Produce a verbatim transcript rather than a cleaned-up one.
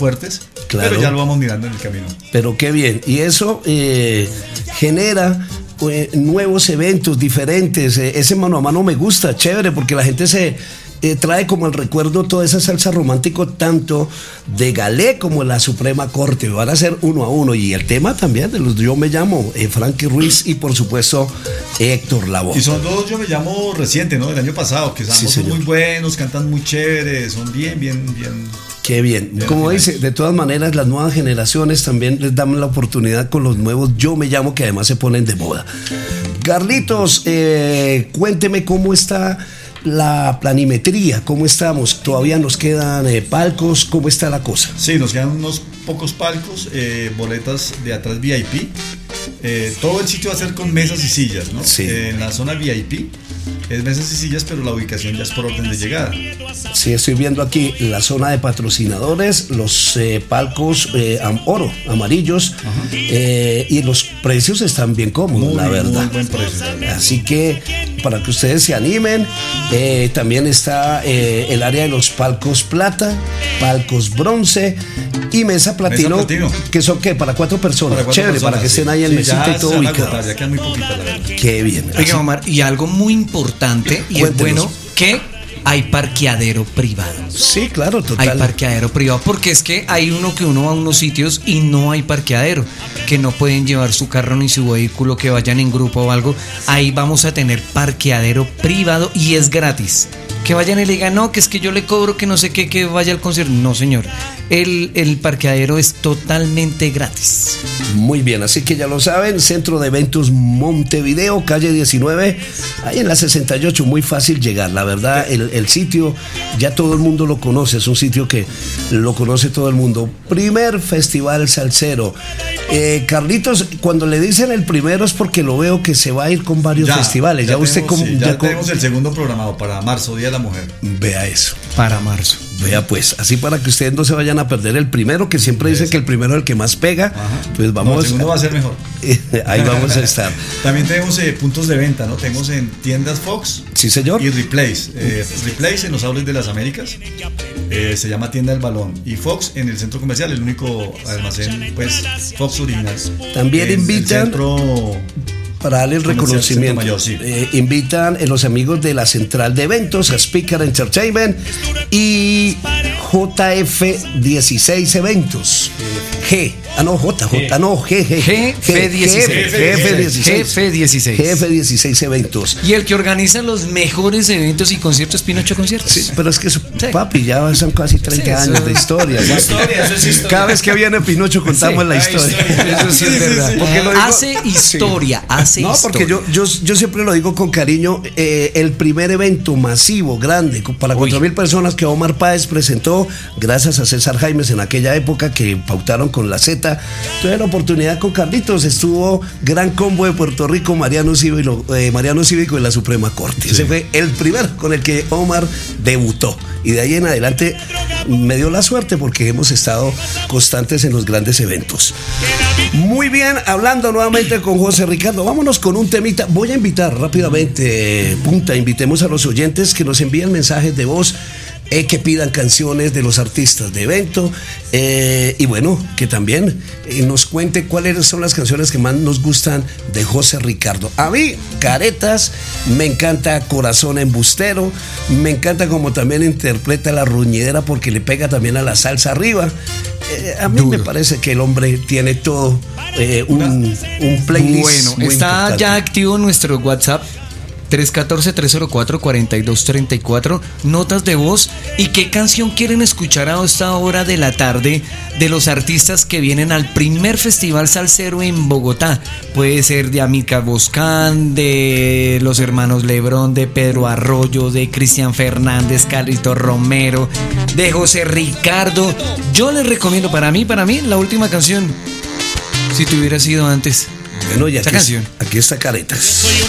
fuertes, claro. Pero ya lo vamos mirando en el camino. Pero qué bien, y eso eh, genera eh, nuevos eventos diferentes, eh, ese mano a mano me gusta, chévere, porque la gente se eh, trae como el recuerdo toda esa salsa romántico tanto de Galé como la Suprema Corte, van a ser uno a uno, y el tema también de los Yo Me Llamo, eh, Frankie Ruiz y por supuesto Héctor Lavoe. Y son dos Yo Me Llamo recientes, ¿no? Del año pasado, que Sí, son señor. muy buenos, cantan muy chéveres, son bien, bien, bien... Qué bien. Bien, Como bien. dice, de todas maneras, las nuevas generaciones también les dan la oportunidad con los nuevos Yo Me Llamo, que además se ponen de moda. Carlitos, eh, cuénteme cómo está la planimetría, cómo estamos. Todavía nos quedan eh, palcos, ¿cómo está la cosa? Sí, nos quedan unos pocos palcos, eh, boletas de atrás V I P. Eh, todo el sitio va a ser con mesas y sillas, ¿no? Sí. Eh, en la zona V I P es mesas y sillas, pero la ubicación ya es por orden de llegada. Sí, estoy viendo aquí la zona de patrocinadores, los eh, palcos eh, am- oro, amarillos, eh, y los precios están bien cómodos, Muy, la verdad. muy buen precio, la verdad. Así que para que ustedes se animen, eh, también está eh, el área de los palcos plata, palcos bronce y mesa platino, Mesa platino. que son ¿qué? Para cuatro personas. Para cuatro Chévere, personas, para que sí. estén ahí en Sí, mesita ya y todo se van a ubicado. agotar, ya quedan muy poquitas, la verdad. Qué bien. Así- Oiga, Omar, y algo muy importante y es Cuéntenos. bueno que hay parqueadero privado. Sí, claro, Hay total. parqueadero privado, porque es que hay uno que uno va a unos sitios y no hay parqueadero, que no pueden llevar su carro ni su vehículo, que vayan en grupo o algo. Ahí vamos a tener parqueadero privado y es gratis. Que vayan y le digan, no, que es que yo le cobro que no sé qué, que vaya al concierto. No, señor. El, el parqueadero es totalmente gratis. Muy bien, así que ya lo saben, Centro de Eventos Montevideo, calle diecinueve, ahí en la sesenta y ocho, muy fácil llegar, la verdad, el, el sitio ya todo el mundo lo conoce, es un sitio que lo conoce todo el mundo. Primer festival salsero. Eh, Carlitos, cuando le dicen el primero es porque lo veo que se va a ir con varios Ya, festivales, ya, usted tenemos, como, sí, ya ya co- tenemos el segundo programado para marzo, Día de la Mujer. vea eso. Para marzo. Vea pues, así para que ustedes no se vayan a perder el primero, que siempre dicen que el primero es el que más pega, Ajá. pues No, vamos, el segundo va a ser mejor. ahí vamos a estar. También tenemos eh, puntos de venta, ¿no? Tenemos en tiendas Fox Sí, señor. y Replace. Eh, Replace en los Outlets de las Américas, eh, se llama Tienda del Balón. Y Fox en el centro comercial, el único almacén, pues, Fox original. También En el invitan- centro- Para darle el Comercial reconocimiento, Centro Mayor, sí. eh, invitan a los amigos de la central de eventos, a Speaker Entertainment y J F dieciséis Eventos. G, ah no, J, J, no, G, G, G F dieciséis. G F dieciséis. G F dieciséis. G F dieciséis Eventos. Y el que organiza los mejores eventos y conciertos, Pinocho Conciertos. Sí, pero es que su papi, ya son casi treinta Sí, eso- años de historia. Es ¿no? historia, eso es historia. Cada vez que viene Pinocho contamos Sí, la hay historia. historia. Eso sí es verdad. Porque lo digo- Hace historia, hace No, porque historia. yo, yo, yo siempre lo digo con cariño, eh, el primer evento masivo, grande, con- para cuatro mil personas que Omar Páez presentó, gracias a César Jaimes en aquella época que pautaron con la Z. Tuve la oportunidad con Carlitos, estuvo Gran Combo de Puerto Rico, Mariano Cívico, eh, Mariano Cívico y la Suprema Corte. Ese fue el primero con el que Omar debutó. Y de ahí en adelante me dio la suerte porque hemos estado constantes en los grandes eventos. Muy bien, hablando nuevamente con José Ricardo, vámonos con un temita. Voy a invitar rápidamente, eh, punta, invitemos a los oyentes que nos envíen mensajes de voz, eh, que pidan canciones de los artistas de evento, eh, y bueno, que también eh, nos cuente cuáles son las canciones que más nos gustan de José Ricardo. A mí, Caretas, me encanta Corazón Embustero, me encanta como también interpreta La Ruñidera porque le pega también a la salsa arriba. Eh, a mí Duro. me parece que el hombre tiene todo, eh, un, un playlist. Bueno, muy está importante. ya activo nuestro WhatsApp tres uno cuatro, tres cero cuatro, cuatro dos tres cuatro, notas de voz y qué canción quieren escuchar a esta hora de la tarde de los artistas que vienen al primer festival salsero en Bogotá. Puede ser de Amílcar Boscán, de los hermanos Lebrón, de Pedro Arroyo, de Cristian Fernández, Carlito Romero, de José Ricardo. Yo les recomiendo, para mí, para mí, la última canción, Si te hubiera sido antes. Bueno, y Esa aquí, canción. aquí está Caretas. Soy un